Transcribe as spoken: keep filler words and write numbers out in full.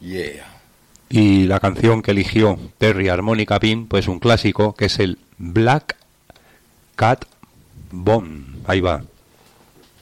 Yeah. Y la canción que eligió Terry Harmonica Pin, pues un clásico, que es el Black Cat Bomb. Ahí va.